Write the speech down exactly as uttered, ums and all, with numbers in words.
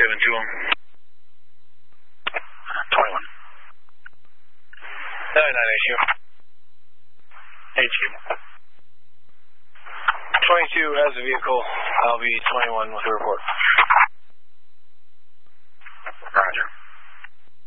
seven two one. twenty-one. ninety-nine H Q. H Q. twenty-two has a vehicle. I'll be twenty-one with a report.